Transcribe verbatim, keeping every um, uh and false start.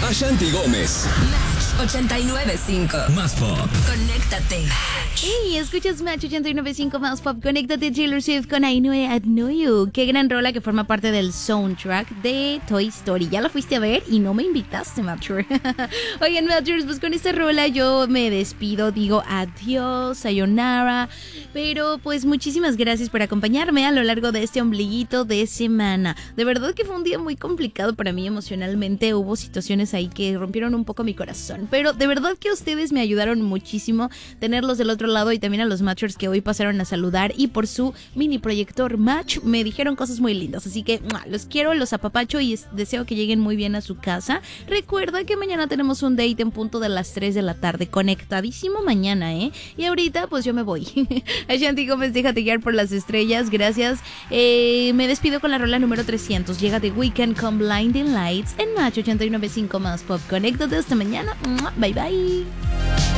Ashanti Gómez. Match ochenta y nueve punto cinco. Más pop. Conéctate. Hey, escuchas Match ochenta y nueve punto cinco Más Pop. Conéctate, Taylor Swift con I Know I Know You. Qué gran rola que forma parte del soundtrack de Toy Story. Ya la fuiste a ver y no me invitaste, Matcher. Oigan, Matchers, pues con esta rola yo me despido. Digo adiós, sayonara. Pero pues muchísimas gracias por acompañarme a lo largo de este ombliguito de semana. De verdad que fue un día muy complicado para mí emocionalmente. Hubo situaciones ahí que rompieron un poco mi corazón. Pero de verdad que ustedes me ayudaron muchísimo tenerlos del otro lado, y también a los Matchers que hoy pasaron a saludar y por su mini proyector Match me dijeron cosas muy lindas, así que ¡mua! Los quiero, los apapacho y deseo que lleguen muy bien a su casa. Recuerda que mañana tenemos un date en punto de las tres de la tarde, conectadísimo mañana, ¿eh? Y ahorita pues yo me voy. Ashanti Gómez, déjate guiar por las estrellas, gracias. Eh, me despido con la rola número trescientos, llega de Weekend con Blinding Lights en Match ochenta y nueve punto cinco Más Pop. Conéctate hasta mañana, ¡mua! Bye bye.